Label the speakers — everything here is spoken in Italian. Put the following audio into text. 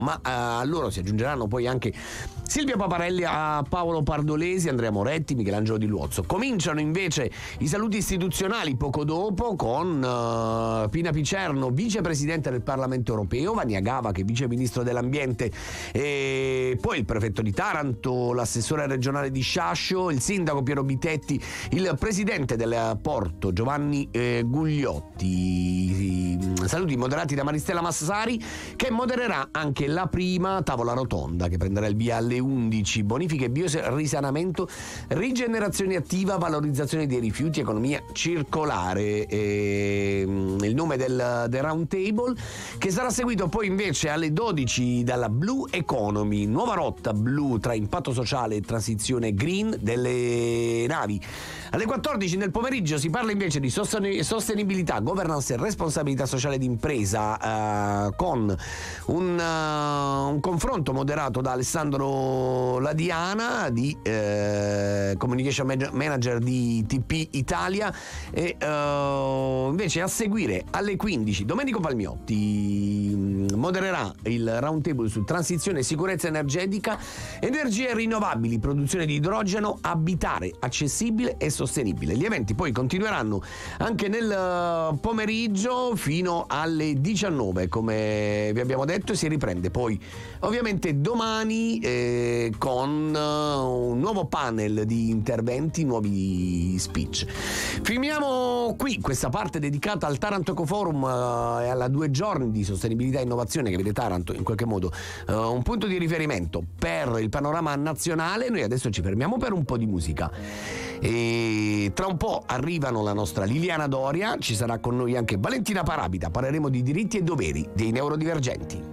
Speaker 1: ma a loro si aggiungeranno poi anche Silvia Paparelli, a Paolo Pardolesi, Andrea Moretti, Michelangelo Di Luozzo. Cominciano invece i saluti istituzionali poco dopo con Pina Picerno, vicepresidente del Parlamento europeo, Vania Gava che è vice ministro dell'ambiente, e poi il prefetto di Taranto, l'assessore regionale di Sciascio, il sindaco Piero Bitetti, il presidente del Porto Giovanni Gugliotti. Saluti moderati da Maristella Massari, che modererà anche la prima tavola rotonda che prenderà il via alle 11. Bonifiche, biorisanamento, rigenerazione attiva, valorizzazione dei rifiuti, economia circolare. Il nome del round table, che sarà seguito poi invece alle 12 dalla Blue Economy, nuova rotta blu tra impatto sociale e transizione green delle navi. Alle 14 nel pomeriggio si parla invece di sostenibilità, governance e responsabilità sociale d'impresa, con un confronto moderato da Alessandro Ladiana, di Communication Manager di TP Italia, e invece a seguire alle 15 Domenico Palmiotti modererà il round table su transizione e sicurezza energetica, energie rinnovabili, produzione di idrogeno, abitare accessibile e sostenibile. Gli eventi poi continueranno anche nel pomeriggio fino alle 19, come vi abbiamo detto, e si riprende poi ovviamente domani con un nuovo panel di interventi, nuovi speech. Firmiamo qui questa parte dedicata al Taranto Ecoforum e alla 2 giorni di sostenibilità e innovazione che vede Taranto in qualche modo un punto di riferimento per il panorama nazionale. Noi adesso ci fermiamo per un po' di musica e tra un po' arrivano la nostra Liliana Doria, ci sarà con noi anche Valentina Parabita, parleremo di diritti e doveri dei neurodivergenti.